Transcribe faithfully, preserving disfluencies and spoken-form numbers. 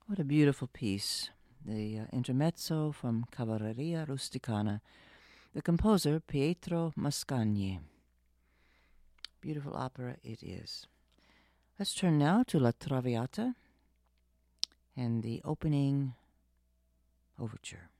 What a beautiful piece. The uh, intermezzo from Cavalleria Rusticana. The composer, Pietro Mascagni. Beautiful opera it is. Let's turn now to La Traviata and the opening overture.